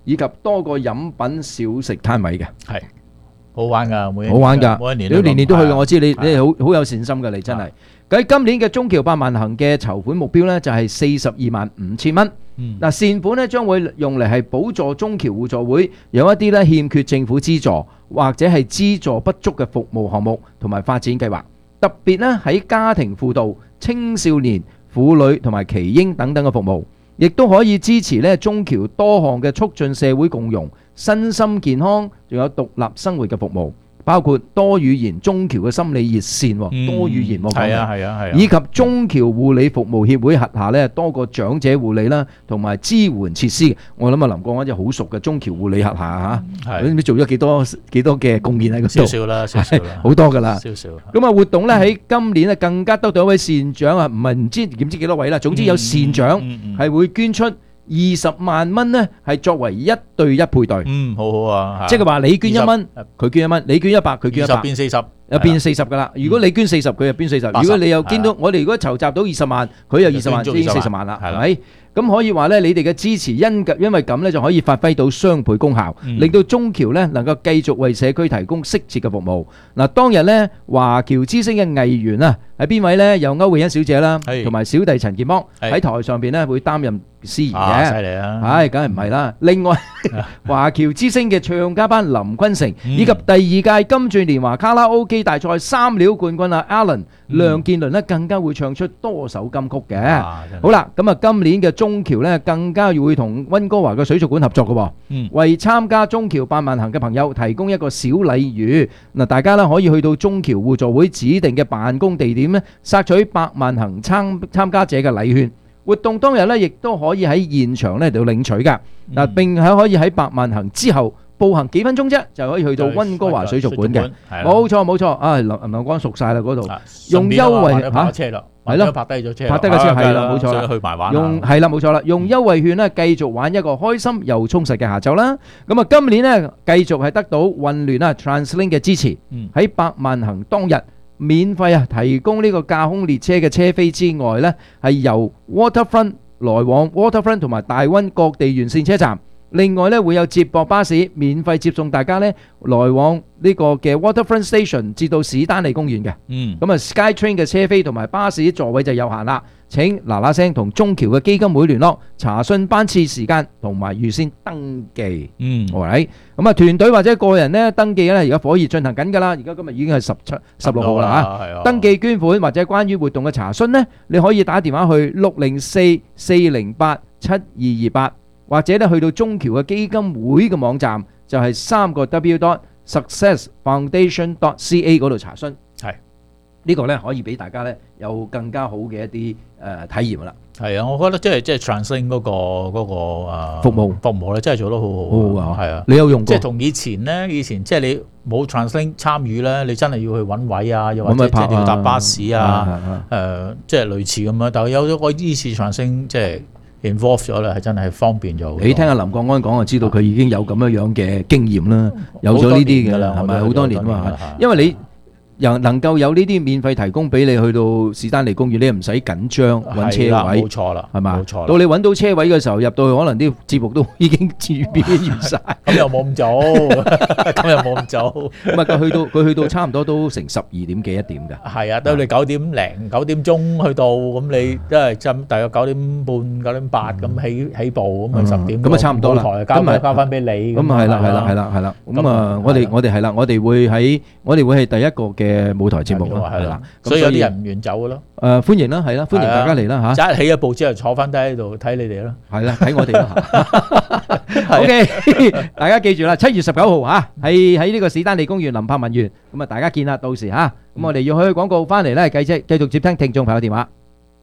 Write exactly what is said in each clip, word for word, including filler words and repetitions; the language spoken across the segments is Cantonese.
以及多個飲品小食攤位嘅。 係好玩㗎，每一好玩㗎， 每一年你年年都去嘅，我知你係你好好有善心㗎，你真係。喺今年嘅中橋百萬行嘅籌款目標呢，就係四十二萬五千蚊。嗱，善款呢將會用嚟係補助中橋互助會有一啲呢欠缺政府資助或者係資助不足嘅服務項目同埋發展計劃，特別呢喺家庭輔導、青少年、婦女同埋耆嬰等等嘅服務，亦都可以支持呢中橋多項嘅促進社會共融、身心健康，仲有獨立生活嘅服務。包括多語言中橋嘅心理熱線，多語言喎， 係啊係啊係啊， 以及中橋護理服務協會轄下咧多個長者護理啦，同埋支援設施。我諗啊，林國安就好熟嘅中橋護理轄下嚇，你做咗幾多幾多嘅貢獻喺嗰度？ 少少啦，少少啦， 好多㗎啦， 少少。 咁啊，活動咧喺今年咧更加得到一位善長啊，唔係唔知點知幾多位啦，總之有善長係會捐出二十萬蚊呢，係作為一對一配對。 嗯，好好啊。 即係話你捐一蚊，佢捐一蚊；你捐一百，佢捐一百。 二十變四十， 又變四十㗎啦。如果你捐四十，佢就捐四十。如果你又捐到，我哋如果籌集到二十萬，佢又二十萬，即係四十萬啦，係咪？咁可以話咧，你哋嘅支持因因為咁咧，就可以發揮到雙倍功效，令到中橋咧能夠繼續為社區提供適切嘅服務。嗱，當日咧華僑之星嘅藝員啊，係邊位咧？有歐慧欣小姐啦，同埋小弟陳健邦喺台上邊咧會擔任司儀嘅。 犀利啊！ 係，梗係唔係啦。另外，華僑之星嘅唱家班林坤成，以及第二屆金鑽年華卡拉 OK 大賽三料冠軍啊 Alan 梁建倫咧，更加會唱出多首金曲嘅。好啦，咁啊，今年嘅中橋咧更加會同溫哥華嘅水族館合作嘅，嗯，為參加中橋百萬行嘅朋友提供一個小禮遇。嗱，大家咧可以去到中橋互助會指定嘅辦公地點咧，索取百萬行參參加者嘅禮券。活動當日咧，亦都可以喺現場咧度領取㗎。嗱，並係可以喺百萬行之後步行幾分鐘啫，就可以去到溫哥華水族館嘅。冇錯冇錯，啊林林光熟曬啦嗰度，用優惠嚇，係咯，拍低咗車，拍低架車係啦，冇錯啦， 去埋玩， 用係啦冇錯啦，用優惠券咧繼續玩一個開心又充實嘅下晝啦。咁啊，今年咧繼續係得到混聯啊 TransLink 嘅支持，喺百萬行當日，免費啊提供呢個架空列車嘅車飛之外呢，係由 Waterfront 來往 Waterfront 同埋大溫各地沿線車站。另外呢，會有接駁巴士免費接送大家呢來往呢個嘅 Waterfront Station 至到史丹利公園嘅。嗯，咁啊 SkyTrain 嘅車飛同埋巴士座位就有限啦。請嗱嗱聲同中橋嘅基金會聯絡，查詢班次時間同埋預先登記。嗯，好嚟。咁啊，團隊或者個人咧登記咧，而家火熱進行緊㗎啦。而家今日已經係十七、十六號啦嚇。登記捐款或者關於活動嘅查詢咧，你可以打電話去六零四四零八七二二八，或者咧去到中橋嘅基金會嘅網站，就係三個 W dot success foundation dot C A 嗰度查詢。係。呢個咧可以俾大家咧有更加好嘅一啲誒體驗啦。係啊，我覺得即係即係 TransLink 嗰個嗰個誒服務服務咧，真係做得好好。好啊，係啊， 你有用過？即係同以前咧，以前即係你冇 TransLink 參與咧，你真係要去揾位啊，又或者即係要搭巴士啊，誒，即係類似咁樣。但係有咗個依次 TransLink 即係 involve 咗啦，係真係方便咗。 你聽阿林國安講就知道佢已經有咁樣樣嘅經驗啦，有咗呢啲嘅啦，係咪好多年啊？因為你又能夠有呢啲免費提供俾你去到史丹利公園，你唔使緊張揾車位， 冇錯啦， 係嘛？ 冇錯。 到你揾到車位嘅時候，入到去可能啲節目都已經預備完晒。 咁又冇咁早，咁又冇咁早。 唔係佢去到佢去到差唔多都成十二點幾一點㗎。 係啊，到你九點零九點鐘去到，咁你都係差大約九點半九點八咁起起步，咁啊十點。 咁啊差唔多啦。 交咪交翻俾你。 咁啊係啦係啦係啦係啦。咁啊我哋我哋係啦，我哋會喺我哋會係第一個嘅嘅舞台節目咯，係啦， 所以有啲人唔願走嘅咯。 誒，歡迎啦，係啦，歡迎大家嚟啦嚇。 一起一步之後坐翻低喺度睇你哋咯。 係啦，睇我哋咯嚇。OK，大家記住啦，七月十九號嚇，係喺呢個史丹利公園林柏文園。咁啊，大家見啦，到時嚇。咁我哋要去廣告翻嚟咧，繼續繼續接聽聽眾朋友電話。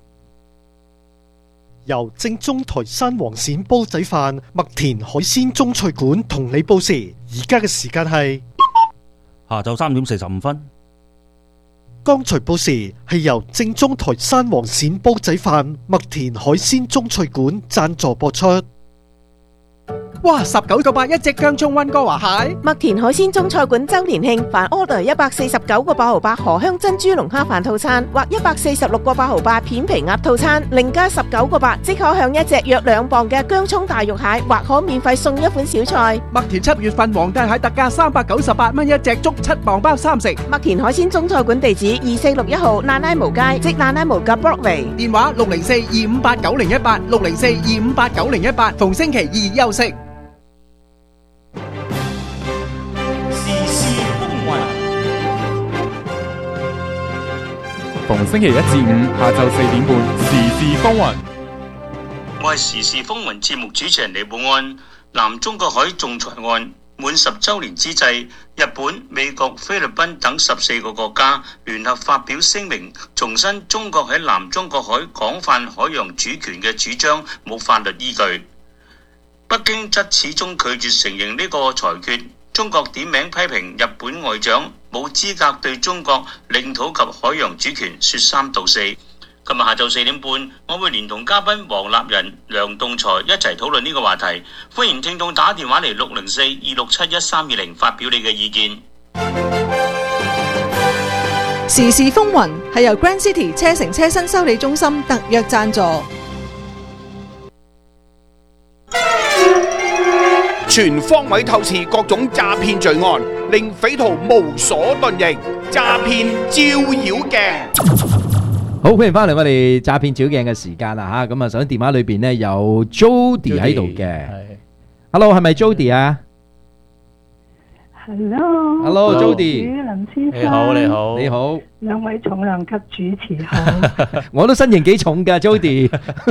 由正宗台山黃鱔煲仔飯麥田海鮮中菜館同你報時，而家嘅時間係下晝三點四十五分。 剛才報時係由正宗台山黃鱔煲仔飯麥田海鮮中菜館贊助播出。 哇，十九個八一隻姜葱溫哥華蟹。 麥田海鮮中菜館周年慶，凡 order 一百四十九個八毫八荷香珍珠龍蝦飯套餐，或一百四十六個八毫八片皮鴨套餐，另加十九個八，即可享一隻約兩磅嘅姜葱大肉蟹，或可免費送一款小菜。 麥田七月份皇帝蟹特價三百九十八蚊一隻，足七磅包三成。 麥田海鮮中菜館地址二四六一號那拉無街，即那拉無嘅 Broadway。 電話六零四二五八九零一八，六零四二五八九零一八，逢星期二休息。 逢星期一至五下晝四點半，時事風雲。 我係時事風雲節目主持人李寶安。南中國海仲裁案滿十週年之際，日本、美國、菲律賓等十四個國家聯合發表聲明，重申中國喺南中國海廣泛海洋主權嘅主張冇法律依據。北京則始終拒絕承認呢個裁決。中國點名批評日本外長冇資格對中國領土及海洋主權說三道四。今日下晝四點半，我會連同嘉賓黃立仁、梁棟才一齊討論呢個話題。歡迎聽眾打電話嚟六零四二六七一三二零發表你嘅意見。 時事風雲係由 Grand City 車城車身修理中心特約贊助。 全方位透視各種詐騙罪案，令匪徒無所遁形。詐騙照妖鏡。 好，歡迎翻嚟我哋詐騙照鏡嘅時間啦吓，咁啊，首先電話裏邊咧有 Jody 喺度嘅。Hello， 係咪 Jody 啊 ？Hello，Hello，Jody， 林先生， 你好，你好， 你好， 兩位重量級主持好。 我都身形幾重噶 ，Jody。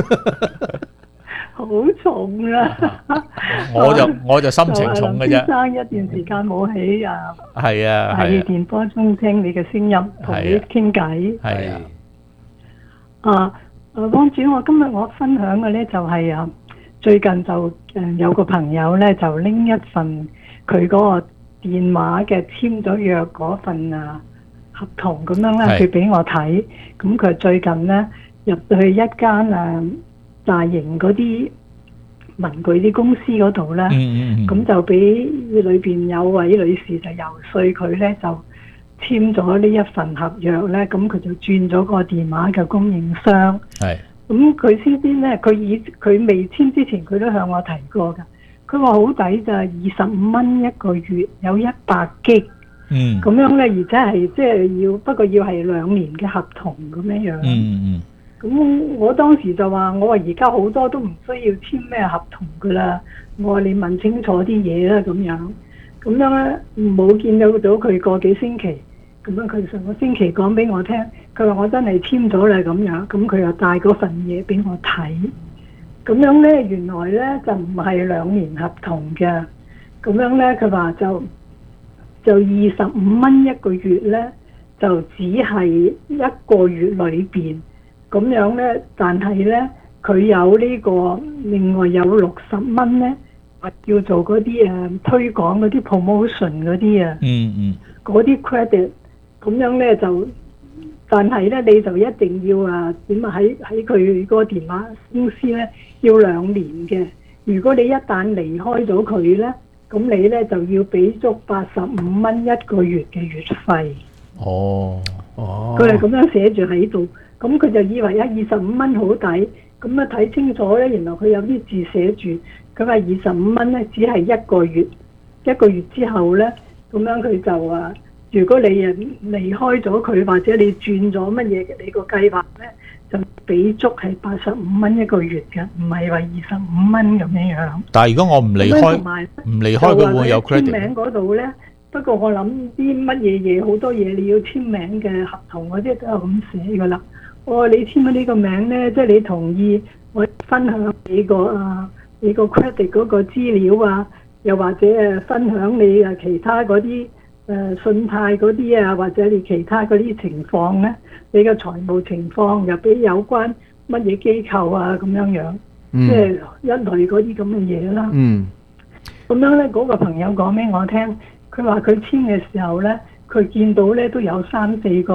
好重啊！ 我就我就心情重嘅啫。 先生一段時間冇喺啊， 係啊， 喺電波中聽你嘅聲音，同你傾偈。 係啊。 啊，誒，幫主，我今日我分享嘅咧就係啊，最近就誒有個朋友咧就拎一份佢嗰個電話嘅簽咗約嗰份啊合同咁樣咧，佢俾我睇。咁佢最近咧入去一間誒大型嗰啲文具啲公司嗰度咧，咁、嗯嗯、就俾裏邊有位女士就游說佢咧，就簽咗呢一份合約咧，咁佢就轉咗個電話嘅供應商。係，咁佢先先咧，佢以佢未簽之前，佢都向我提過㗎。佢話好抵就係二十五蚊一個月，有一百 G。嗯，咁樣咧，而且係即係要，不過要係兩年嘅合同咁樣樣。嗯嗯。咁我當時就話，我話而家好多都唔需要簽咩合同噶啦，我話你問清楚啲嘢啦咁樣，咁樣咧冇見到到佢個幾星期，咁樣佢上個星期講俾我聽，佢話我真係簽咗啦咁樣，咁佢又帶嗰份嘢俾我睇，咁樣咧原來咧就唔係兩年合同嘅，咁樣咧佢話就就二十五蚊一個月咧，就只係一個月裏邊。咁樣咧，但係咧，佢有呢、這個另外有六十蚊咧，叫做嗰啲誒推廣嗰啲 promotion 嗰啲啊，嗯嗯，嗰啲 credit，咁樣咧就，但係咧你就一定要啊點啊喺喺佢嗰個電話公司咧要兩年嘅，如果你一旦離開咗佢咧，咁你咧就要俾足八十五蚊一個月嘅月費。哦，哦，佢係咁樣寫住喺度。咁佢就以為啊二十五蚊好抵，咁啊睇清楚咧，原來佢有啲字寫住，佢話二十五蚊咧只係一個月，一個月之後咧，咁樣佢就話，如果你誒離開咗佢，或者你轉咗乜嘢嘅你個計劃咧，就俾足係八十五蚊一個月嘅，唔係話二十五蚊咁樣樣。 但係如果我唔離開，唔離開佢會唔會有 credit？ 簽名嗰度咧。不過我諗啲乜嘢嘢好多嘢你要簽名嘅合同嗰啲都有咁寫噶啦。我話你簽咗呢個名咧，即係你同意我分享你個啊你個 credit 嗰個資料啊，又或者誒分享你啊其他嗰啲誒信貸嗰啲啊，或者你其他嗰啲情況咧，你嘅財務情況又俾有關乜嘢機構啊咁樣樣，即係一類嗰啲咁嘅嘢啦。嗯，咁樣咧嗰個朋友講俾我聽。佢話佢簽嘅時候咧，佢見到咧都有三四個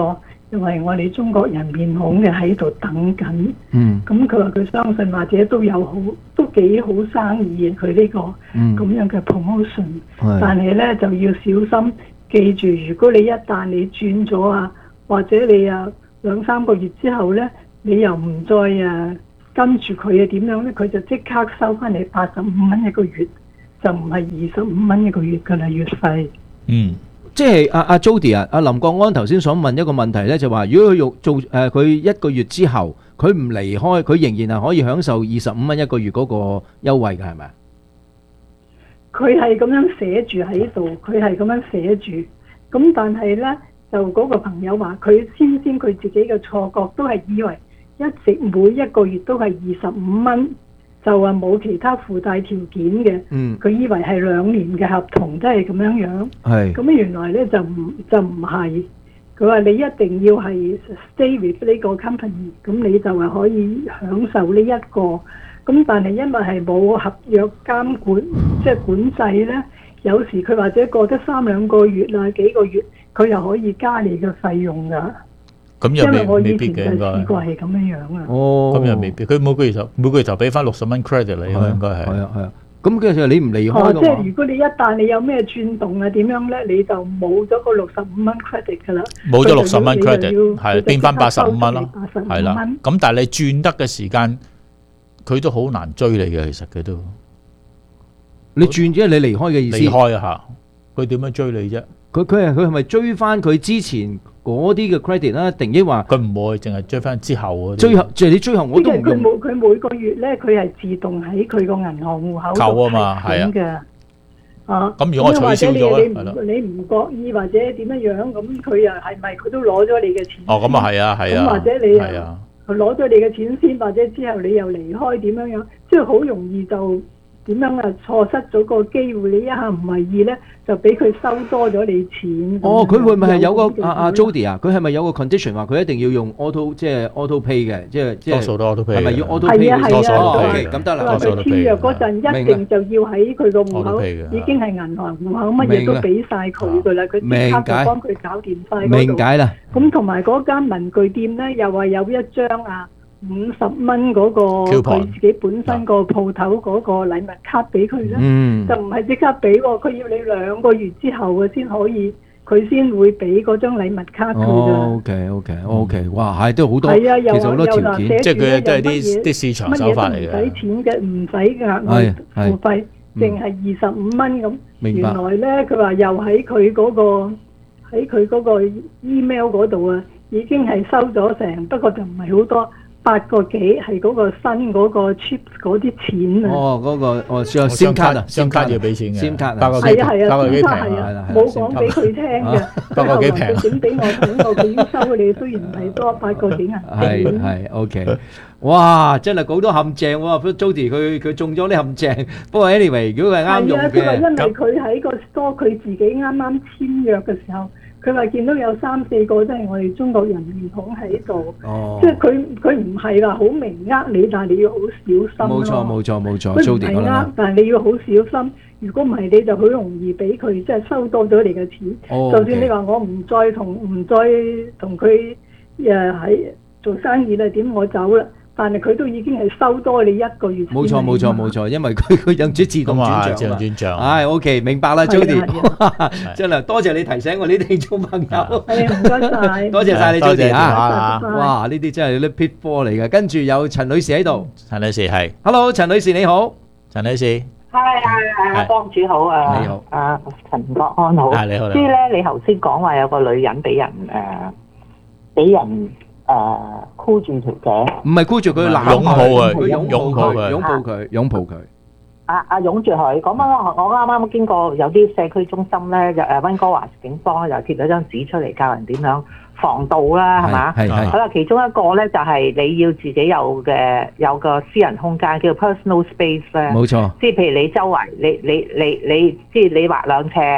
因為我哋中國人面孔嘅喺度等緊。 嗯。 咁佢話佢相信或者都有好都幾好生意嘅佢呢個咁、 嗯、 樣嘅 promotion， 係但係咧就要小心，記住如果你一旦你轉咗啊，或者你啊兩三個月之後咧，你又唔再啊跟住佢啊點樣咧，佢就即刻收翻你八十五蚊一個月，就唔係二十五蚊一個月㗎啦月費。 嗯。 即係阿阿 Jody 啊，阿林國安頭先想問一個問題咧，就話如果佢用做誒佢一個月之後，佢唔離開，佢仍然係可以享受二十五蚊一個月嗰個優惠嘅，係咪啊？ 佢係咁樣寫住喺度，佢係咁樣寫住。咁但係咧，就嗰個朋友話，佢先先佢自己嘅錯覺，都係以為一直每一個月都係二十五蚊。就話冇其他附帶條件嘅，佢、嗯、以為係兩年嘅合同，都係咁樣樣。係咁原來咧就唔就唔係，佢話你一定要係 stay with 呢個 company，咁你就係可以享受呢、這、一個。咁但係因為係冇合約監管，即係管制咧，有時佢或者過得三兩個月啊幾個月，佢又可以加你嘅費用㗎。 咁又未未必嘅應該。 試過係咁樣樣啊。 哦， 咁又未必。佢每個月就每個月就俾翻六十蚊 credit 你，應該係。 係啊係啊。咁其實你唔離開嘅話， 哦，即係如果你一旦你有咩轉動啊點樣咧，你就冇咗個六十五蚊 credit 㗎啦。 冇咗六十蚊 credit，係變翻八十五蚊咯。係啦。咁但係你轉得嘅時間，佢都好難追你嘅，其實佢都。 你轉即係你離開嘅意思？ 離開啊嚇！佢點樣追你啫？ 佢佢係佢係咪追翻佢之前嗰啲嘅 credit 啦？定抑話佢唔會，淨係追翻之後嗰啲。 最後即係你最後我都唔用。 佢每佢每個月咧，佢係自動喺佢個銀行戶口扣啊嘛，係啊。 啊， 咁如果我取消咗咧， 係咯。你唔覺意或者點樣樣，咁佢又係咪佢都攞咗你嘅錢？ 哦，咁啊係啊係啊。 咁或者你係啊， 攞咗你嘅錢先，或者之後你又離開點樣樣，即係好容易就。點樣啊？錯失咗個機會，你一下唔為意咧，就俾佢收多咗你錢。 哦，佢會唔會係有個阿阿 Jody 啊？佢係咪有個 condition 話佢一定要用 auto 即係 auto pay 嘅？即係即係多數都 auto pay。 係咪要 auto pay 嘅？ 多數 auto pay。咁得啦， 多數 auto pay。佢簽約嗰陣一定就要喺佢個戶口已經係銀行戶口，乜嘢都俾晒佢㗎啦。佢即刻就幫佢搞掂晒嗰度。 明解啦。 咁同埋嗰間文具店咧，又話有一張啊。五十蚊嗰個佢自己本身個鋪頭嗰個禮物卡俾佢咧，就唔係即刻俾喎，佢要你兩個月之後嘅先可以，佢先會俾嗰張禮物卡佢㗎。 哦 ，OK OK OK，哇，係都好多， 係啊，又其實好多條件， 即係佢都係啲啲市場手法嚟嘅。 乜嘢都唔使錢嘅，唔使額外付費，淨係二十五蚊咁。原來咧，佢話又喺佢嗰個喺佢嗰個 email 嗰度啊，已經係收咗成，不過就唔係好多。八個幾係嗰個新嗰個 chip 嗰啲錢啊！ 哦，嗰個哦，上 SIM 卡啊 ，SIM 卡要俾錢嘅，SIM 卡八個幾， 係啊係啊， 八個幾平啊，冇講俾佢聽嘅。 八個幾平， 佢整俾我睇，我佢已經收你，雖然唔係多八個幾銀。 係係 OK，哇！真係好多陷阱喎 ，Jody 佢佢中咗啲陷阱。不過 anyway，如果係啱用嘅， 佢話因為佢喺個 store 佢自己啱啱簽約嘅時候。佢話見到有三四個都係我哋中國人面孔喺度，哦、即係佢佢唔係話好明呃你，但係你要好小心咯。冇錯冇錯冇錯， 佢唔係呃，但係你要好小心。如果唔係，你就好容易俾佢即係收多咗你嘅錢。哦、就算你話我唔再同唔再同佢誒喺做生意啦，點我走啦？但係佢都已經係收多你一個月。冇錯冇錯冇錯，因為佢佢有咗自動轉帳。 自動轉帳。 唉 ，OK，明白啦 ，Jody。真係多謝你提醒我呢啲聽眾朋友。 係唔該晒。 多謝晒你 Jody 啊！ 哇， 呢啲真係啲 pitfall 嚟嘅。跟住有陳女士喺度。 陳女士係。 Hello， 陳女士你好。 陳女士。 係係係，幫主好啊。 你好。 啊，陳國安好。 係你好。 即係咧，你頭先講話有個女人俾人誒，俾人。誒箍住條頸， 唔係箍住佢， 擁抱佢， 佢擁抱佢，擁抱佢，擁抱佢。 啊啊，擁住佢。咁啊，我啱啱經過有啲社區中心咧，就誒溫哥華警方咧就貼咗張紙出嚟，教人點樣防盜啦，係嘛？係係。好啦，其中一個咧就係你要自己有嘅有個私人空間，叫做 personal space 咧。 冇錯。 即係譬如你周圍，你你你你，即係你畫兩尺。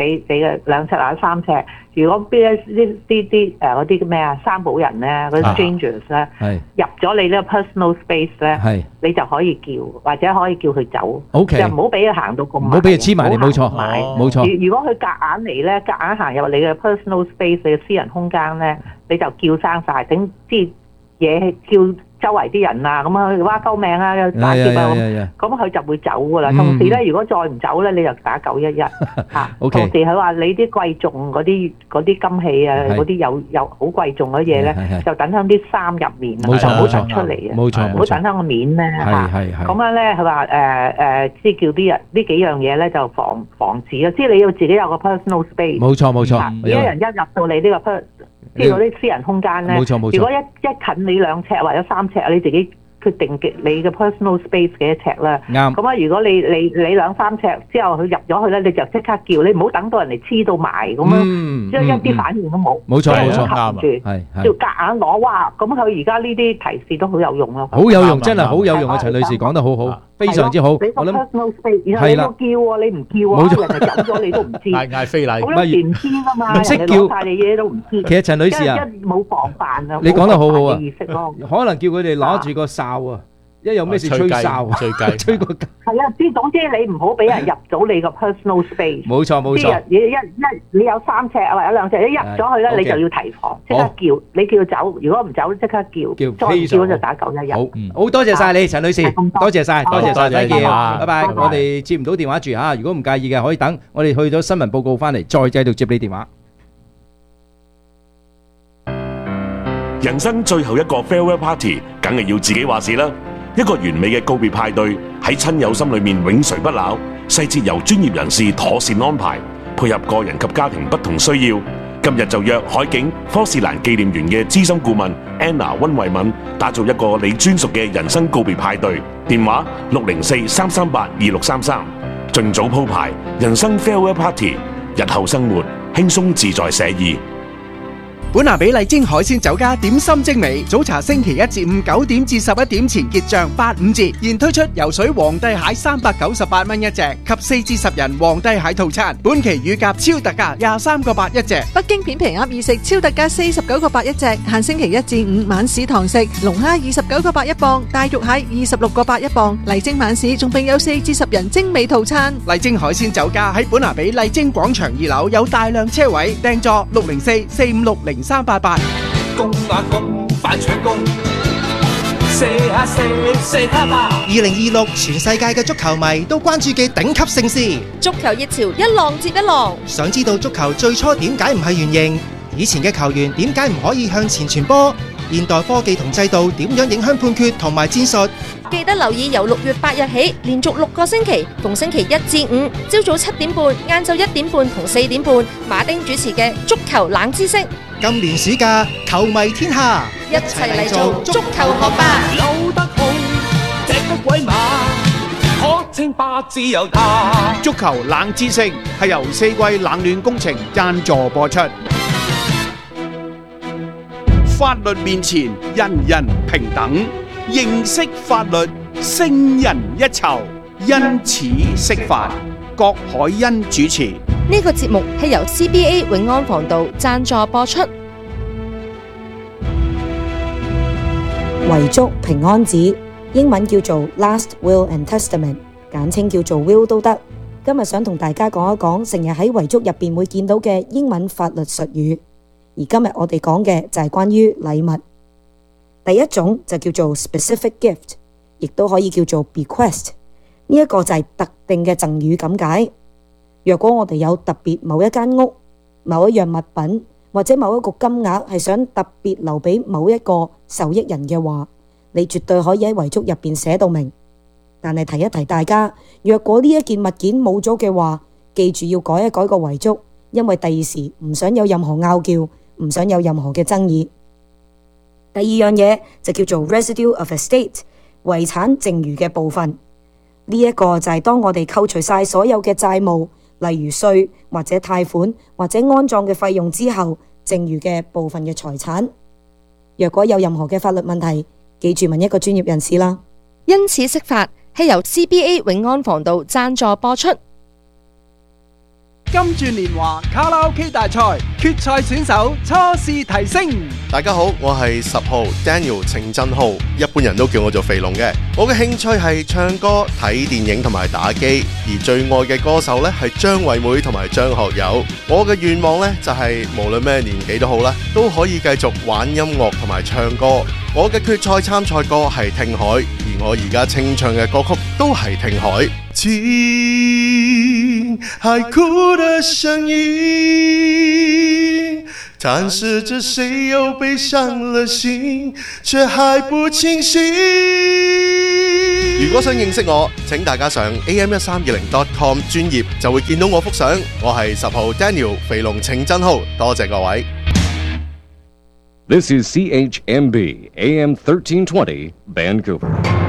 俾俾嘅兩尺或者三尺。如果邊一啲啲啲誒嗰啲咩啊三寶人咧，嗰啲 strangers 咧，入咗你呢個 personal space 咧，你就可以叫或者可以叫佢走，就唔好俾佢行到咁埋， 唔好俾佢黐埋你，冇錯，冇錯。 如如果佢夾硬嚟咧，夾硬行入你嘅 personal space 你嘅私人空間咧，你就叫生曬，等啲嘢叫。周圍啲人啊，咁啊哇救命啊，打劫啊咁，咁佢就會走噶啦。同時咧，如果再唔走咧，你就打九一一嚇。同時佢話你啲貴重嗰啲嗰啲金器啊，嗰啲有有好貴重嘅嘢咧，就等喺啲衫入面啊，就唔好突出嚟啊， 冇錯， 唔好等喺個面咧嚇。咁樣咧，佢話誒誒，即係叫啲人呢幾樣嘢咧就防防止啊，即係你要自己有個 personal space。冇錯冇錯， 一人一入到你呢個 per。即係嗰啲私人空間咧，如果一一近你兩尺或者三尺，你自己決定嘅你嘅 personal space 幾多尺啦。啱。咁啊，如果你你你兩三尺之後佢入咗去咧，你就即刻叫，你唔好等到人哋黐到埋咁樣，即係一啲反應都冇。冇錯冇錯，啱。係係。要夾硬攞哇！咁佢而家呢啲提示都好有用咯。好有用，真係好有用啊！陳女士講得好好。非常之好，我諗係啦。你叫啊，你唔叫啊，人哋走咗你都唔知。嗌嗌非禮，好多時唔知噶嘛，唔識叫曬你嘢都唔知。其實陳女士啊，一冇防範啊， 你講得好好啊，可能叫佢哋攞住個哨啊。一有咩事吹哨，吹雞，吹個雞。係啊，之總之你唔好俾人入到你個 personal space。冇錯冇錯。一一一你有三尺或者兩尺，一入咗去咧，你就要提防，即刻叫，你叫走，如果唔走，即刻叫，再唔叫就打九一一。好，好多謝曬你，陳女士，多謝曬，多謝曬，再見，拜拜。我哋接唔到電話住嚇，如果唔介意嘅可以等，我哋去咗新聞報告翻嚟，再繼續接你電話。 人生最後一個 farewell party，梗係要自己話事啦。一個完美嘅告別派對喺親友心裏面永垂不朽，細節由專業人士妥善安排，配合個人及家庭不同需要。今日就約海景科士蘭紀念園嘅資深顧問 Anna 溫慧敏，打造一個你專屬嘅人生告別派對。電話六零四三三八二六三三，盡早鋪排人生 farewell party， 日後生活輕鬆自在寫意。 本拿比麗晶海鮮酒家點心精美，早茶星期一至五九點至十一點前結賬八五折，現推出游水皇帝蟹三百九十八蚊一隻及四至十人皇帝蟹套餐，本期乳鴿超特價廿三個八一隻。 北京片皮鴨二食超特價四十九個八一隻，限星期一至五晚市堂食，龍蝦二十九個八一磅，大肉蟹二十六個八一磅。麗晶晚市仲並有四至十人精美套餐。 麗晶海鮮酒家喺本拿比麗晶廣場二樓有大量車位，訂座六零四四五六零三八八。 公啊公，快搶工！射下射，射下吧！ 二零二六全世界嘅足球迷都關注嘅頂級盛事， 足球熱潮一浪接一浪。 想知道足球最初點解唔係圓形？以前嘅球員點解唔可以向前傳波？現代科技同制度點樣影響判決同埋戰術？ 記得留意由六月八日起，連續六個星期，逢星期一至五，朝早七點半、晏晝一點半同四點半，馬丁主持嘅足球冷知識。 今年暑假，球迷天下， 一齊嚟做足球學霸。 扭得好，踢得鬼馬，可稱霸自由他。 足球冷知識係由四季冷暖工程贊助播出。法律面前，人人平等。認識法律，勝人一籌。因此識法，郭海欣主持。 呢個節目係由 C B A 永安防道贊助播出。 遺囑平安紙，英文叫做 Last Will and Testament， 簡稱叫做 Will 都得。今日想同大家講一講成日喺遺囑入邊會見到嘅英文法律術語。而今日我哋講嘅就係關於禮物。第一種就叫做 specific gift， 亦都可以叫做 bequest。呢一個就係特定嘅贈與咁解。若果我哋有特別某一間屋、某一樣物品或者某一個金額係想特別留俾某一個受益人嘅話，你絕對可以喺遺囑入邊寫到明。但係提一提大家，若果呢一件物件冇咗嘅話，記住要改一改個遺囑，因為第二時唔想有任何拗撬，唔想有任何嘅爭議。第二樣嘢就叫做 residue of estate， 遺產剩餘嘅部分。呢一個就係當我哋扣除晒所有嘅債務，例如稅或者貸款或者安葬嘅費用之後，剩餘嘅部分嘅財產。若果有任何嘅法律問題，記住問一個專業人士啦。 因此釋法係由 C B A 永安防道贊助播出。 金鑽年華卡拉 OK 大賽決賽選手初試提升。 大家好，我係十號 Daniel 程振浩，一般人都叫我做肥龍嘅。我嘅興趣係唱歌、睇電影同埋打機，而最愛嘅歌手呢係張惠妹同埋張學友。我嘅願望呢就係無論咩年紀都好啦，都可以繼續玩音樂同埋唱歌。我嘅決賽參賽歌係聽海，而我而家清唱嘅歌曲都係聽海。聽海哭的聲音，探視着誰又悲傷了心，卻還不清醒。如果想認識我，請大家上 A M 一三二零 dot com 專頁就會見到我幅相。我係十號 Daniel 肥龍程振浩，多謝各位。 This is C H M B A M thirteen twenty Vancouver。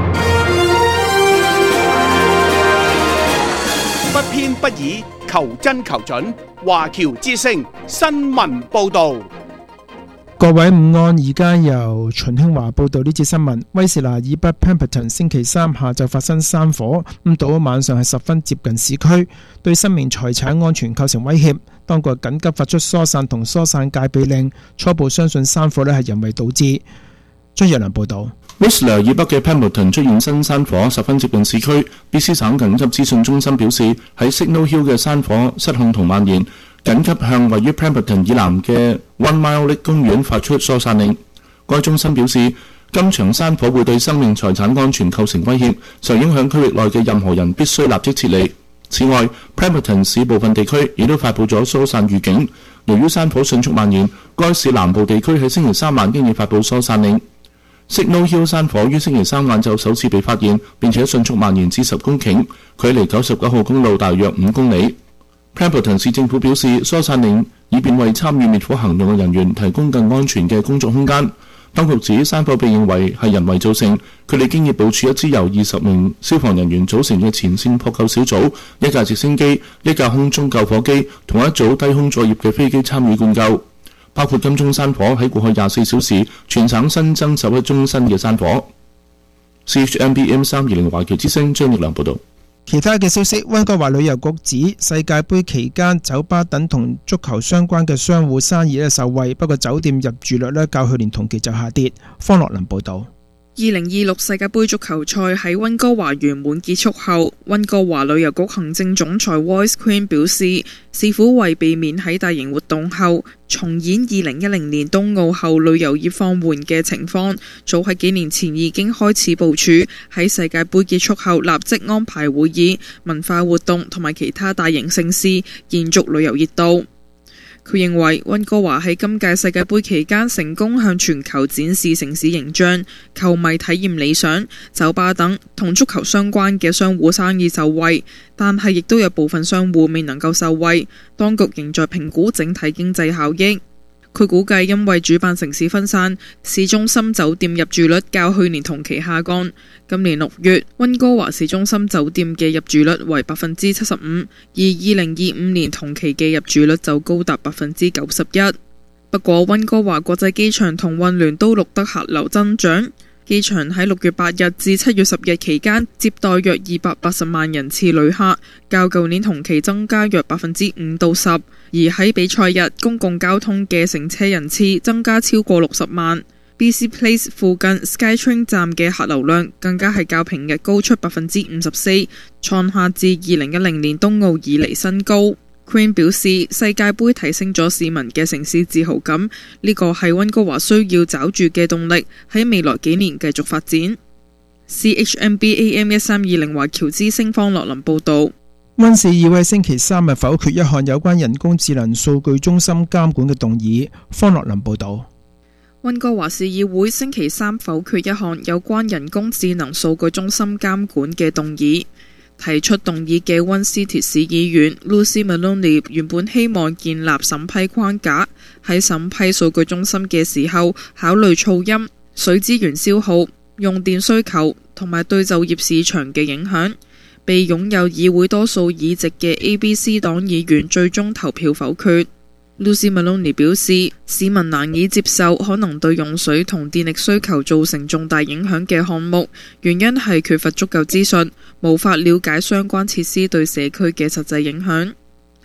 不偏不倚，求真求準。華僑之聲新聞報導。 各位午安，而家由秦興華報道呢節新聞。威士拿以北 Pemberton 星期三下晝發生山火，咁到咗晚上係十分接近市區，對生命財產安全構成威脅。當局緊急發出疏散同疏散戒備令，初步相信山火呢係人為導致。張若良報道。 威士拿以北嘅 Pemberton 出現新山火，十分接近市區。B C 省緊急資訊中心表示，喺 Signal Hill 嘅山火失控同蔓延，緊急向位於 Pemberton 以南嘅 One Mile Lake 公園發出疏散令。該中心表示，今場山火會對生命財產安全構成威脅，受影響區域內嘅任何人必須立即撤離。此外 ，Pemberton 市部分地區亦都發布咗疏散預警。由於山火迅速蔓延，該市南部地區喺星期三晚經已發布疏散令。Signal Hill 山火於星期三晏晝首次被發現，並且迅速蔓延至十公頃，距離九十九號公路大約五公里。Pemberton 市政府表示，疏散令以便為參與滅火行動嘅人員提供更安全嘅工作空間。當局指山火被認為係人為造成，佢哋經已部署一支由二十名消防人員組成嘅前線撲救小組，一架直升機、一架空中救火機同一組低空作業嘅飛機參與灌救。包括金鐘山火喺過去廿四小時，全省新增十一宗新嘅山火。C H M B M 三二零華僑之聲張奕良報導。 其他嘅消息，溫哥華旅遊局指世界盃期間酒吧等同足球相關嘅商戶生意咧受惠，不過酒店入住率咧較去年同期就下跌。方樂林報導。 二零二六世界盃足球賽喺溫哥華圓滿結束後，溫哥華旅遊局行政總裁 Royce Quinn 表示，市府為避免喺大型活動後重演二零一零年冬奧後旅遊業放緩嘅情況，早喺幾年前已經開始部署，喺世界盃結束後立即安排會議、文化活動同埋其他大型盛事，延續旅遊熱度。佢認為溫哥華喺今屆世界盃期間成功向全球展示城市形象，球迷體驗理想，酒吧等同足球相關嘅商戶生意受惠，但係亦都有部分商戶未能夠受惠，當局仍在評估整體經濟效益。佢估計因為主辦城市分散，市中心酒店入住率較去年同期下降。今年六月，溫哥華市中心酒店嘅入住率為百分之七十五，而二零二五年同期嘅入住率就高達百分之九十一。不過，溫哥華國際機場同運聯都錄得客流增長。機場喺六月八日至七月十日期間接待約二百八十萬人次旅客，較舊年同期增加約百分之五到十。而喺比賽日，公共交通嘅乘車人次增加超過六十萬。B C Place 附近 SkyTrain 站嘅客流量更加係較平日高出百分之五十四，創下自二零一零年冬奧以嚟新高。Queen 表示，世界盃提升咗市民嘅城市自豪感，呢個係溫哥華需要抓住嘅動力，喺未來幾年繼續發展。C H M B A M 一三二零華僑之聲方樂林報導。 溫市議會星期三日否決一項有關人工智能數據中心監管嘅動議。方樂林報導。 溫哥華市議會星期三否決一項有關人工智能數據中心監管嘅動議。提出動議嘅溫斯鐵市議員 Lucy Maloney 原本希望建立審批框架，喺審批數據中心嘅時候考慮噪音、水資源消耗、用電需求同埋對就業市場嘅影響。被擁有議會多數議席嘅 A B C 黨議員最終投票否決。Lucy Maloney 表示，市民難以接受可能對用水同電力需求造成重大影響嘅項目，原因係缺乏足夠資訊，無法了解相關設施對社區嘅實際影響。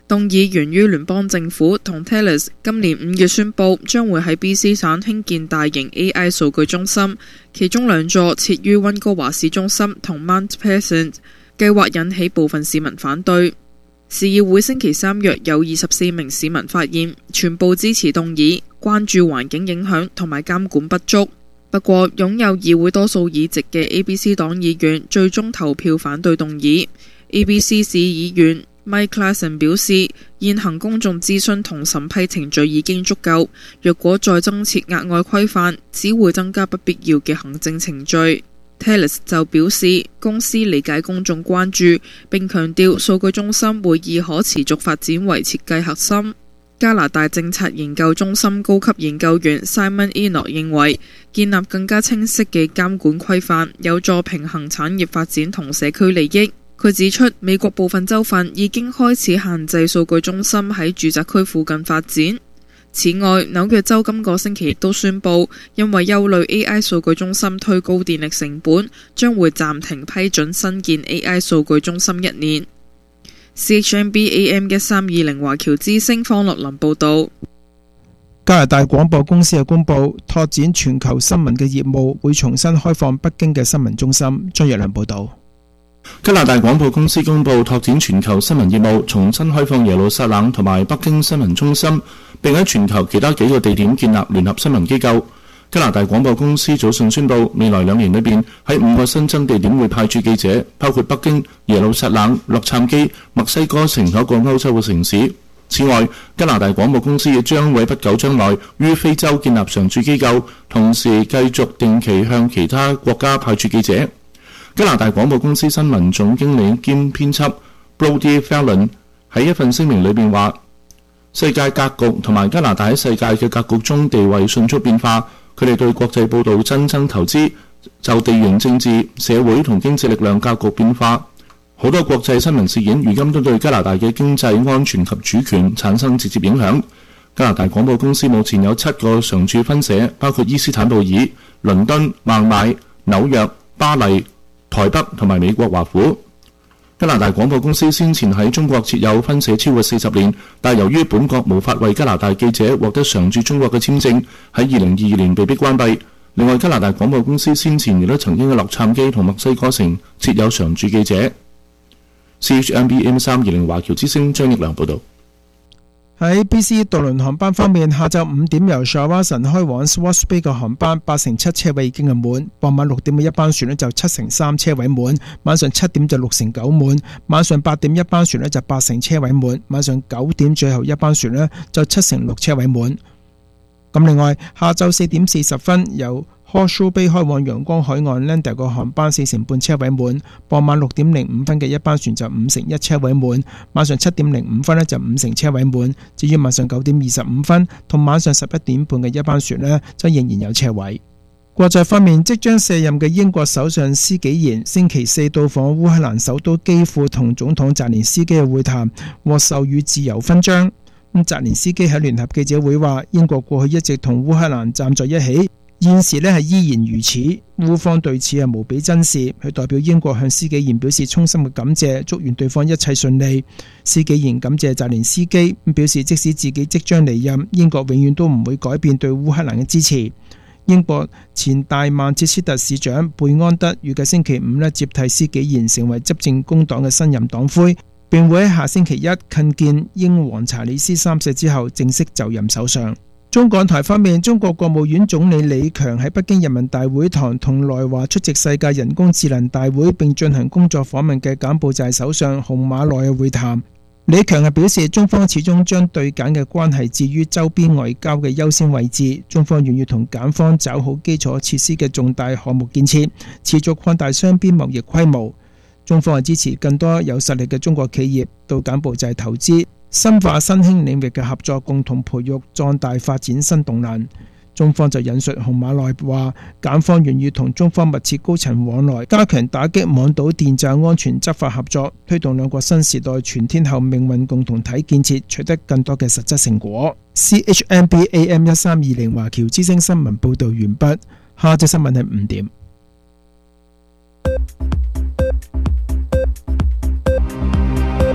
動議源於聯邦政府同 Thales 今年五月宣布將會喺 B C 省興建大型 A I 數據中心，其中兩座設於溫哥華市中心同 Mount Pleasant， 計劃引起部分市民反對。市議會星期三約有二十四名市民發言，全部支持動議，關注環境影響同埋監管不足。不過，擁有議會多數議席嘅 A B C 黨議員最終投票反對動議。A B C 市議員Mike Klassen 表示，現行公眾諮詢同審批程序已經足夠，若果再增設額外規範，只會增加不必要嘅行政程序。Thales 就表示，公司理解公眾關注，並強調數據中心會以可持續發展為設計核心。加拿大政策研究中心高級研究員 Simon Enoch 認為，建立更加清晰嘅監管規範，有助平衡產業發展同社區利益。佢指出，美國部分州份已經開始限制數據中心喺住宅區附近發展。此外，紐約州今個星期亦都宣布，因為憂慮 A I 數據中心推高電力成本，將會暫停批准新建 A I 數據中心一年。C H M B A M 一三二零華僑之聲方樂林報導。 加拿大廣播公司又公布，拓展全球新聞嘅業務，會重新開放北京嘅新聞中心。張若良報導。 加拿大廣播公司公布拓展全球新聞業務，重新開放耶路撒冷同埋北京新聞中心，並喺全球其他幾個地點建立聯合新聞機構。加拿大廣播公司早上宣布，未來兩年裏邊喺五個新增地點會派駐記者，包括北京、耶路撒冷、洛杉磯、墨西哥城多個歐洲嘅城市。此外，加拿大廣播公司亦將會不久將來於非洲建立常駐機構，同時繼續定期向其他國家派駐記者。加拿大廣播公司新聞總經理兼編輯 Brody Fallon 喺一份聲明裏邊話，世界格局同埋加拿大喺世界嘅格局中地位迅速變化，佢哋對國際報導增增投資，就地緣政治、社會同經濟力量格局變化，好多國際新聞事件如今都對加拿大嘅經濟安全及主權產生直接影響。加拿大廣播公司目前有七個常駐分社，包括伊斯坦布爾、倫敦、孟買、紐約、巴黎、台北同埋美國華府。加拿大廣播公司先前喺中國設有分社超過四十年，但由於本國無法為加拿大記者獲得常駐中國嘅簽證，喺二零二二年被迫關閉。另外，加拿大廣播公司先前亦都曾經喺洛杉磯同墨西哥城設有常駐記者。C H M B M 三二零華僑之聲張益良報導。 喺 B C 渡輪航班方面，下晝五點由 Shawson 開往 Swartz Bay 嘅航班八成七車位已經係滿，傍晚六點嘅一班船呢就七成三車位滿，晚上七點就六成九滿，晚上八點一班船呢就八成車位滿，晚上九點最後一班船呢就七成六車位滿。咁另外，下晝四點四十分由Horseshoe Bay 開往陽光海岸 Lander 個航班四成半車位滿，傍晚六點零五分嘅一班船就五成一車位滿，晚上七點零五分呢就五成車位滿。至於晚上九點二十五分同晚上十一點半嘅一班船呢，就仍然有車位。國際方面，即將卸任嘅英國首相施紀賢星期四到訪烏克蘭首都基輔，同總統澤連斯基嘅會談，獲授予自由勳章。咁澤連斯基喺聯合記者會話，英國過去一直同烏克蘭站在一起，現時呢係依然如此，烏方對此係無比珍視。佢代表英國向施紀賢表示衷心嘅感謝，祝願對方一切順利。施紀賢感謝澤連斯基，表示即使自己即將離任，英國永遠都唔會改變對烏克蘭嘅支持。英國前大曼徹斯特市長貝安德預計星期五呢接替施紀賢成為執政工黨嘅新任黨魁，並會喺下星期一覲見英皇查理斯三世之後正式就任首相。中港台方面，中國國務院總理李強喺北京人民大會堂同來華出席世界人工智能大會並進行工作訪問嘅柬埔寨首相洪馬內嘅會談。李強係表示，中方始終將對柬嘅關係置於周邊外交嘅優先位置，中方願意同柬方抓好基礎設施嘅重大項目建設，持續擴大雙邊貿易規模。中方係支持更多有實力嘅中國企業到柬埔寨投資，深化新興領域嘅合作，共同培育壯大發展新動能。中方就引述洪馬內話，柬方願意同中方密切高層往來，加強打擊網賭電詐安全執法合作，推動兩國新時代全天候命運共同體建設取得更多嘅實質成果。C H M B A M 一三二零華僑之聲新聞報導完畢，下隻新聞係五點。 一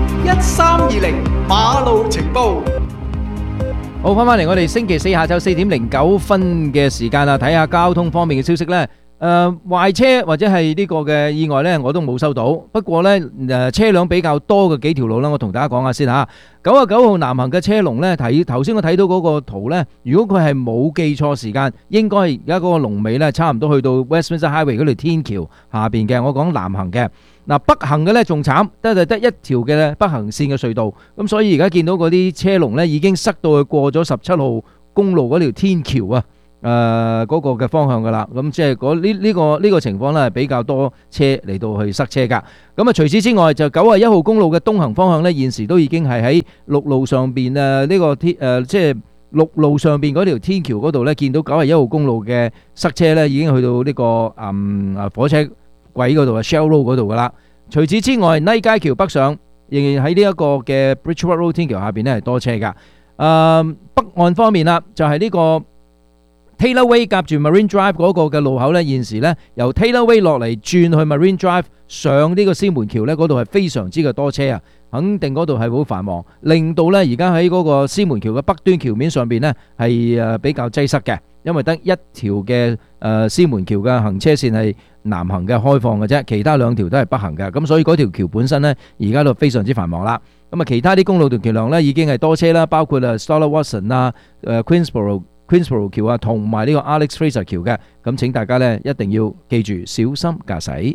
三二零馬路情報。 好，翻返嚟我哋星期四下晝四點零九分嘅時間啦，睇下交通方面嘅消息呢。誒壞車或者係呢個嘅意外呢，我都冇收到。不過呢，誒車輛比較多嘅幾條路呢，我同大家講下先嚇。九啊九號南行嘅車龍呢，睇頭先我睇到嗰個圖呢，如果佢係冇記錯時間，應該而家嗰個龍尾呢，差唔多去到 Westminster Highway 嗰條天橋下邊嘅。我講南行嘅，嗱北行嘅呢仲慘，得就得一條嘅北行線嘅隧道。咁所以而家見到嗰啲車龍呢，已經塞到去過咗十七號公路嗰條天橋啊！誒嗰、呃那個嘅方向噶啦，咁即係嗰呢呢個呢、這個情況呢，係比較多車嚟到去塞車噶。咁啊，除此之外，就九啊一號公路嘅東行方向呢，現時都已經係喺陸路上邊誒呢個天誒、呃，即係陸路上邊嗰條天橋嗰度呢，見到九啊一號公路嘅塞車呢，已經去到呢、這個嗯啊火車軌嗰度啊 Shell Road 嗰度噶啦。除此之外，尼街橋北上仍然喺呢一個嘅 Bridgewater Road 天橋下邊呢，係多車噶。誒、呃、北岸方面啦，就係、是、呢、這個。Taylor Way 夾住 Marine Drive 嗰個嘅路口呢，現時呢由 Taylor Way 落嚟轉去 Marine Drive 上呢個獅門橋呢，嗰度係非常之嘅多車啊，肯定嗰度係好繁忙，令到呢而家喺嗰個獅門橋嘅北端橋面上邊呢係誒比較擠塞嘅，因為得一條嘅誒獅門橋嘅行車線係南行嘅開放嘅啫，其他兩條都係北行嘅，咁所以嗰條橋本身呢而家都非常之繁忙啦。咁啊，其他啲公路同橋梁呢已經係多車啦，包括啊 Stoller Watson 啊、誒 Queensborough Queensborough 橋啊，同埋呢個 Alex Fraser 橋嘅，咁請大家呢一定要記住小心駕駛。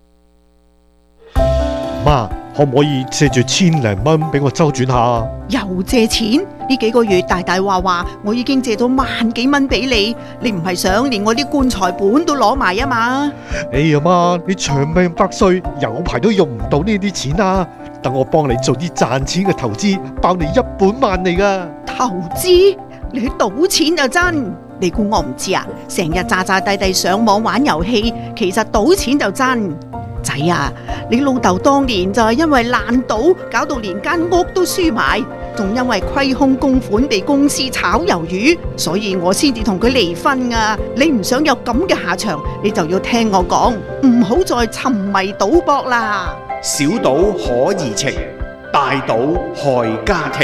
媽，可唔可以借住千零蚊俾我周轉下啊？ 又借錢？呢幾個月大大話話，我已經借到萬幾蚊俾你，你唔係想連我啲棺材本都攞埋啊嘛？ 哎呀媽，你長命百歲，有排都用唔到呢啲錢啊！等我幫你做啲賺錢嘅投資，包你一本萬利噶。 投資？你去賭錢就真，你估我唔知啊？成日詐詐諦諦上網玩遊戲，其實賭錢就真。仔啊，你老豆當年就係因為爛賭，搞到連間屋都輸埋，仲因為虧空公款被公司炒魷魚，所以我先至同佢離婚啊！你唔想有咁嘅下場，你就要聽我講，唔好再沉迷賭博啦。 小賭可怡情，大賭害家庭。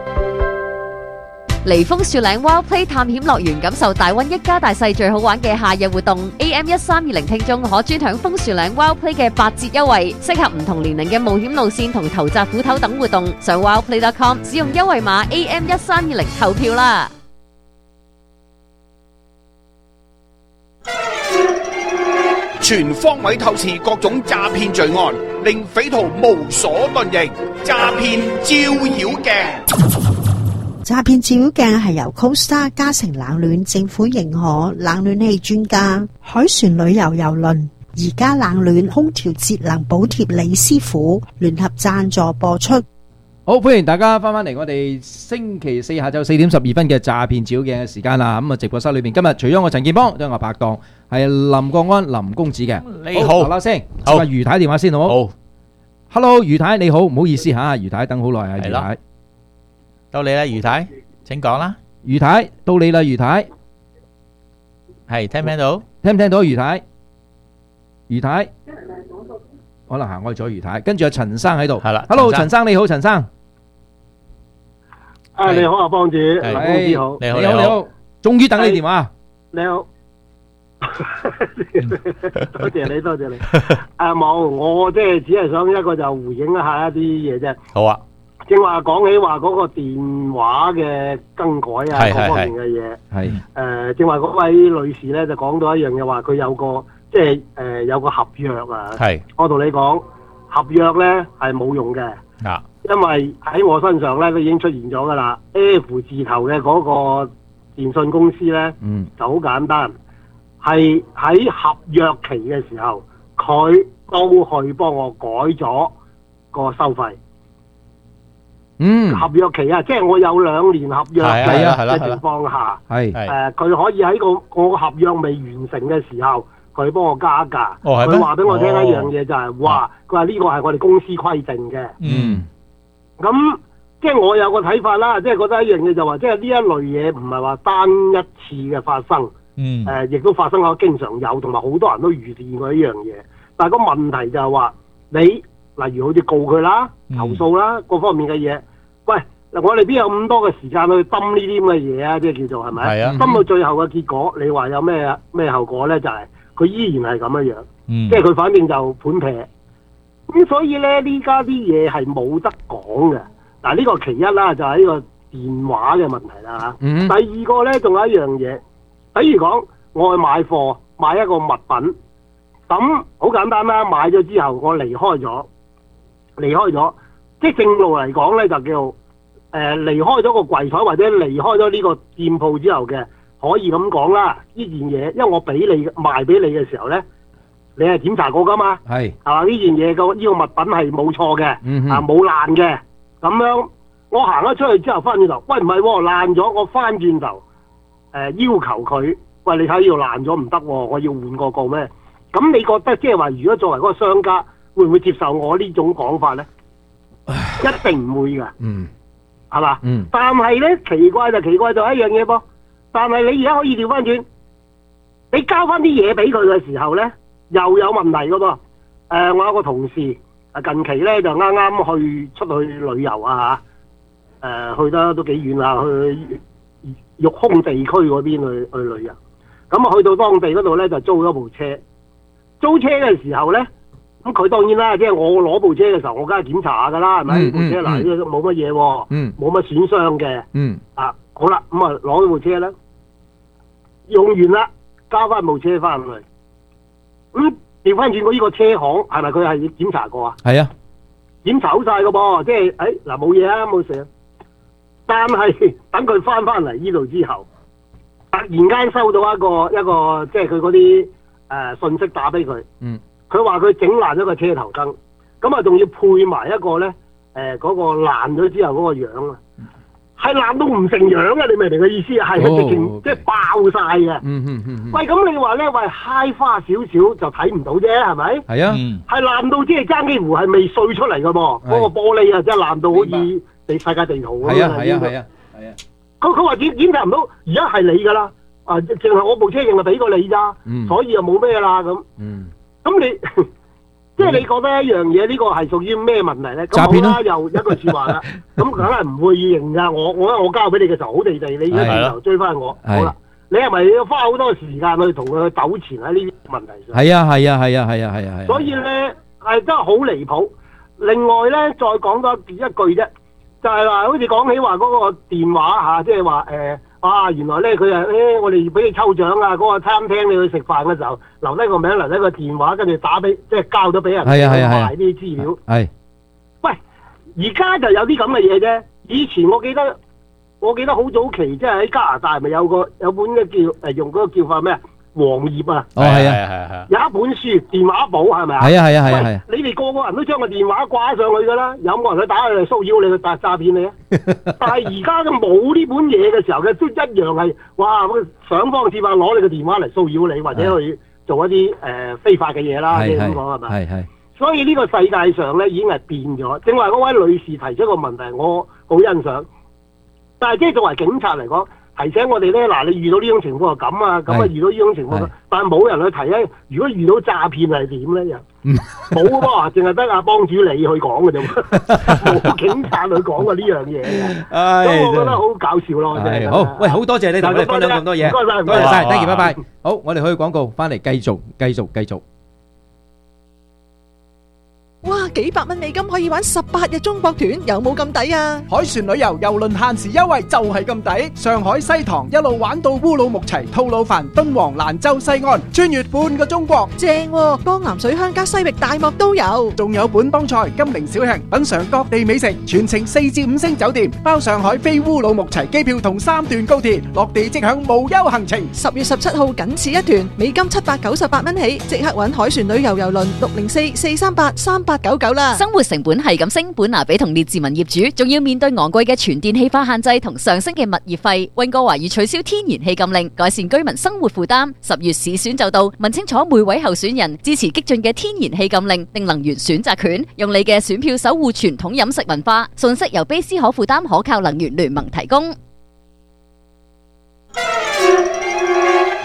嚟楓樹嶺 Wild Play 探險樂園，感受大溫一家大細最好玩嘅夏日活動。A M 一三二零聽眾可專享楓樹嶺 Wild Play 嘅八折優惠，適合唔同年齡嘅冒險路線同投擲斧頭等活動。上 wildplay dot com 使用優惠碼 A M 一三二零投票啦！ 全方位透視各種詐騙罪案，令匪徒無所遁形。詐騙照妖鏡。 詐騙照妖鏡係由 Costa 嘉誠冷暖政府認可冷暖氣專家海船旅遊郵輪而家冷暖空調節能補貼李師傅聯合贊助播出。 好，歡迎大家翻返嚟我哋星期四下晝四點十二分嘅詐騙照妖鏡嘅時間啦。咁啊，直播室裏邊今日除咗我陳建邦，都有我拍檔係林國安林公子嘅。 你好， 嗱嗱聲，接下余太電話先好冇？好 ，Hello， 余太你好，唔好意思吓，余太等好耐啊，余太。 到你啦，余太，請講啦。 余太，到你啦，余太。 係聽唔聽到？ 聽唔聽到？余太，余太，可能行開咗余太，跟住有陳生喺度。係啦 ，Hello， 陳生你好，陳生。 啊，你好啊，幫主，林公子好。 你好，你好，你好。終於等你電話。 你好。多謝你，多謝你。啊冇，我即係只係想一個就回應一下一啲嘢啫。 好啊。 正話講起話嗰個電話嘅更改啊，各方面嘅嘢。係。誒，正話嗰位女士咧就講到一樣嘢，話佢有個即係誒有個合約啊。係。我同你講，合約咧係冇用嘅。啊。因為喺我身上咧都已經出現咗噶啦 ，F 字頭嘅嗰個電信公司咧，嗯，就好簡單，係喺合約期嘅時候，佢都去幫我改咗個收費。嗯，合約期啊，即係我有兩年合約嘅情況下，係誒，佢可以喺個我合約未完成嘅時候，佢幫我加價。哦，係咩？佢話俾我聽一樣嘢就係話，佢話呢個係我哋公司規定嘅。嗯。咁即係我有個睇法啦，即係覺得一樣嘢就話，即係呢一類嘢唔係話單一次嘅發生。嗯。誒，亦都發生咗，經常有，同埋好多人都預見過一樣嘢。但係個問題就係話，你例如好似告佢啦、投訴啦，各方面嘅嘢。喂，嗱我哋邊有咁多嘅時間去抌呢啲咁嘅嘢啊？即係叫做係咪？ 係啊。 抌到最後嘅結果，你話有咩咩後果咧？就係、是、佢依然係咁樣樣， 嗯、 即係佢反正就盤劈。咁所以咧，呢家啲嘢係冇得講嘅。嗱，呢個其一啦，就係、是、呢個電話嘅問題啦嚇。 嗯、 第二個咧，仲有一樣嘢，比如講我去買貨，買一個物品，咁好簡單啦。買咗之後，我離開咗，離開咗，即係正路嚟講咧，就叫誒、呃、離開咗個櫃台或者離開咗呢個店鋪之後嘅，可以咁講啦。呢件嘢，因為我俾你賣俾你嘅時候咧。你係檢查過噶嘛？ 係係嘛？呢件嘢個呢個物品係冇錯嘅， 嗯、 啊冇爛嘅。咁樣我行咗出去之後，翻轉頭，喂唔係喎，爛咗，我翻轉頭誒、呃、要求佢，喂你睇呢度爛咗唔得喎，我要換個個咩？咁你覺得即係話，如果作為嗰個商家，會唔會接受我呢種講法咧？一定唔會㗎。 嗯， 係嘛？ 嗯。 但係咧，奇怪就奇怪就一樣嘢噃。但係你而家可以調翻轉，你交翻啲嘢俾佢嘅時候咧。又有問題噶噃，誒、呃，我有個同事，啊近期咧就啱啱去出去旅遊啊嚇，誒、呃、去得都幾遠啦，去育空地區嗰邊去去旅遊，咁啊去到當地嗰度咧就租咗部車，租車嘅時候咧，咁佢當然啦，即係我攞部車嘅時候，我梗係檢查下噶啦，係咪？部車嗱呢冇乜嘢喎，冇乜損傷嘅， 嗯， 啊好啦，咁啊攞咗部車啦，用完啦，交翻部車翻去。咁調翻轉過呢個車行係咪佢係檢查過啊？ 係啊， 檢查好晒噶噃，即係誒嗱冇嘢啊，冇事啊。但係等佢翻翻嚟呢度之後，突然間收到一個一個即係佢嗰啲誒信息打俾佢， 嗯， 佢話佢整爛咗個車頭燈，咁啊仲要配埋一個咧誒嗰個爛咗之後嗰個樣啊。係爛到唔成樣啊！你明唔明嘅意思啊？係佢直情即係爆晒嘅。 嗯嗯嗯。 喂，咁你話咧，喂揩花少少就睇唔到啫，係咪？ 係啊。 係爛到即係爭幾乎係未碎出嚟嘅噃，嗰個玻璃啊，即係爛到好似地世界地圖咁樣。係啊係啊係啊係啊。佢佢話檢檢查唔到，而家係你㗎啦。啊，淨係我部車淨係俾過你咋，所以又冇咩啦咁。嗯。咁你？即係你覺得一樣嘢呢個係屬於咩問題咧？咁好啦，又一句説話啦。咁梗係唔會認㗎。我我我交俾你嘅時候好地地，你一轉頭追翻我，好啦。你係咪要花好多時間去同佢糾纏喺呢啲問題上？ 係啊係啊係啊係啊係啊。 所以咧係真係好離譜。另外咧，再講多一句啫，就係話好似講起話嗰個電話嚇，即係話誒。啊！原來咧佢係誒，我哋俾你抽獎啊！嗰、那個餐廳你去食飯嘅時候，留低個名，留低個電話，跟住打俾，即係交咗俾人， 係啊係啊賣啲資料。 係。 喂，而家就有啲咁嘅嘢啫。以前我記得，我記得好早期，即係喺加拿大咪有個有本嘅叫誒用嗰個叫法咩啊？黃頁啊！ 哦，係啊係啊有一本書電話簿係咪啊？ 係啊係啊係啊係啊！ 你哋個個人都將個電話掛上去㗎啦，有冇人去打去騷擾你去打詐騙你啊？但係而家都冇呢本嘢嘅時候嘅，都一樣係哇！想方設法攞你個電話嚟騷擾你，或者去做一啲誒、呃、非法嘅嘢啦，你咁講係咪？ 係係。 所以呢個世界上咧已經係變咗。正話嗰位女士提出一個問題，我好欣賞。但係即係作為警察嚟講，提醒我哋咧，嗱，你遇到呢種情況係咁啊，咁啊遇到呢種情況，但係冇人去提咧。如果遇到詐騙係點咧？又冇喎，淨係得阿幫主你去講嘅啫，冇警察去講嘅呢樣嘢嘅。咁我覺得好搞笑咯。 係好，喂，好多謝你同我哋分享咁多嘢， 唔該曬， 多謝曬，thank you，拜拜。好，我哋去廣告，翻嚟繼續，繼續，繼續。 哇！幾百蚊美金可以玩十八日中國團，有冇咁抵啊？ 海船旅遊郵輪限時優惠就係咁抵，上海西塘一路玩到烏魯木齊、吐魯番、敦煌、蘭州、西安，穿越半個中國， 正喎！江南水鄉加西域大漠都有， 仲有本幫菜、金陵小吃，品嚐各地美食，全程四至五星酒店，包上海飛烏魯木齊機票同三段高鐵，落地即享無憂行程。 十月十七號僅此一團，美金七百九十八蚊起，即刻搵海船旅遊郵輪六零四四三八三八九九啦。 生活成本係咁升，本拿比同列治文業主仲要面對昂貴嘅全電氣化限制同上升嘅物業費。溫哥華已取消天然氣禁令，改善居民生活負擔。十月市選就到，問清楚每位候選人支持激進嘅天然氣禁令定能源選擇權，用你嘅選票守護傳統飲食文化。信息由卑斯可負擔可靠能源聯盟提供。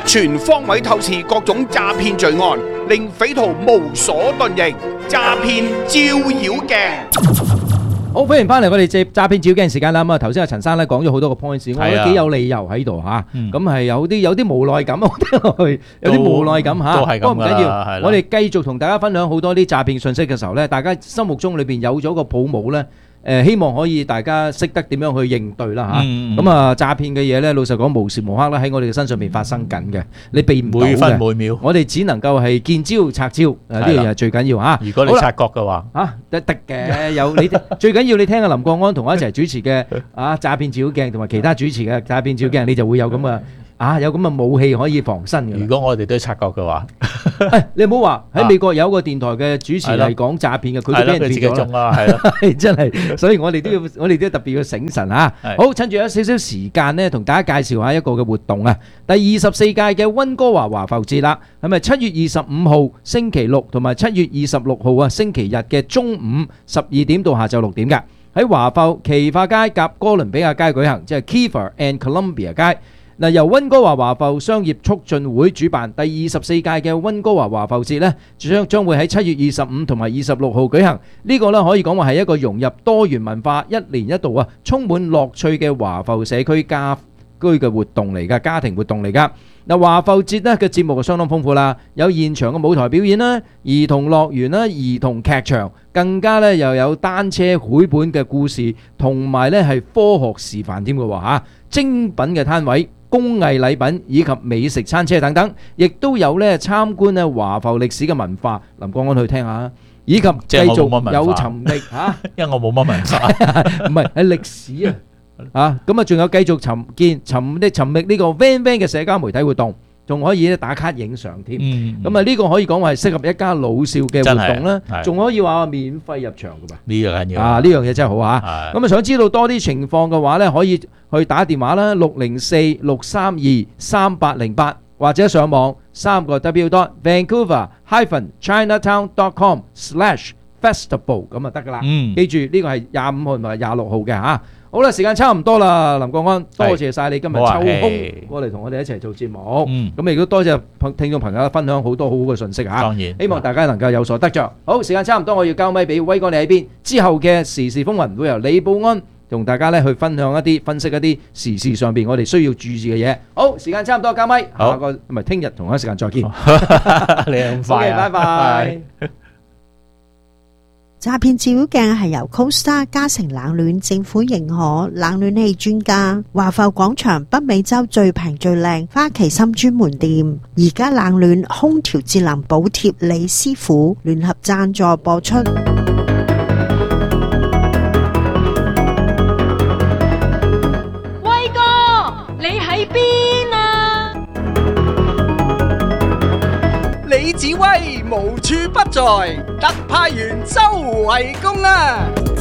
全方位透視各種詐騙罪案，令匪徒無所遁形。詐騙照妖鏡。 好，歡迎翻嚟我哋借詐騙照鏡時間啦。咁啊，頭先阿陳生咧講咗好多個 point，我覺得幾有理由喺度嚇。咁係有啲有啲無奈感，我聽落去有啲無奈感嚇。 都係咁㗎啦， 不過唔緊要，我哋繼續同大家分享好多啲詐騙信息嘅時候咧，大家心目中裏邊有咗個泡沫咧。誒希望可以大家識得點樣去應對啦嚇，咁啊詐騙嘅嘢咧，老實講無時無刻咧喺我哋嘅身上邊發生緊嘅，你避唔到嘅。 每分每秒， 我哋只能夠係見招拆招，誒呢樣嘢係最緊要嚇。 如果你察覺嘅話， 嚇得得嘅，有你最緊要你聽阿林國安同我一齊主持嘅啊詐騙照鏡，同埋其他主持嘅詐騙照鏡，你就會有咁嘅。啊，有咁嘅武器可以防身嘅。 如果我哋都察覺嘅話， 誒你唔好話喺美國有個電台嘅主持係講詐騙嘅，佢都俾人騙咗啦。係咯，真係，所以我哋都要，我哋都特別要醒神嚇。好，趁住有少少時間咧，同大家介紹下一個嘅活動啊。第二十四屆嘅溫哥華華浮節啦，係咪七月二十五號星期六同埋七月二十六號啊星期日嘅中午十二點到下晝六點㗎？喺華埠奇化街夾哥倫比亞街舉行，即係 Kiva and Columbia 街。嗱，由溫哥華華埠商業促進會主辦第二十四屆嘅溫哥華華埠節咧，將將會喺七月二十五同埋二十六號舉行。呢個咧可以講話係一個融入多元文化、一年一度啊，充滿樂趣嘅華埠社區家居嘅活動嚟㗎，家庭活動嚟㗎。嗱，華埠節咧嘅節目就相當豐富啦，有現場嘅舞台表演啦、兒童樂園啦、兒童劇場，更加咧又有單車繪本嘅故事，同埋咧係科學示範添嘅喎嚇，精品嘅攤位。工藝禮品以及美食餐車等等，亦都有咧參觀咧華埠歷史嘅文化。林國安去聽下，以及繼續有尋覓嚇， 因為我冇乜文化， 唔係係歷史啊嚇。咁啊，仲有繼續尋見尋啲尋覓呢個 Van Van 嘅社交媒體活動，仲可以咧打卡影相添。咁啊，呢個可以講話係適合一家老少嘅活動啦，仲可以話免費入場㗎嘛。 呢樣緊要啊！呢樣嘢真係好啊。咁啊，想知道多啲情況嘅話咧，可以去打電話啦，六零四六三二三八零八，或者上網三個 W dot Vancouver hyphen Chinatown dot com slash festival 咁就得噶啦。記住呢個係廿五號同埋廿六號嘅嚇。好啦，時間差唔多啦，林國安，多謝曬你今日抽空過嚟同我哋一齊做節目。咁亦都多謝聽眾朋友分享好多好好嘅信息嚇。當然，希望大家能夠有所得著。好，時間差唔多，我要交咪俾威哥你喺邊。之後嘅時事風雲會由李寶安同大家咧去分享一啲分析一啲時事上邊我哋需要注意嘅嘢。好，時間差唔多，交咪。下個唔係聽日同一時間再見。 你咁快啊！ 拜拜。 詐騙照妖鏡係由 CoStar 嘉誠冷暖政府認可冷暖氣專家華埠廣場北美洲最平最靚花旗參專門店，而家冷暖空調節能補貼李師傅聯合贊助播出。 威哥，你喺邊啊？ 李子威無處不在，特派員周圍公啊！